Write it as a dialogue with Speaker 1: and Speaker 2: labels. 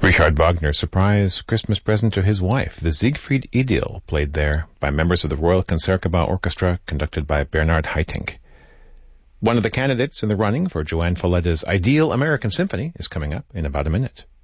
Speaker 1: Richard Wagner, surprise Christmas present to his wife, the Siegfried Idyll, played there by members of the Royal Concertgebouw Orchestra, conducted by Bernard Haitink. One of the candidates in the running for Joanne Folletta's Ideal American Symphony is coming up in about a minute.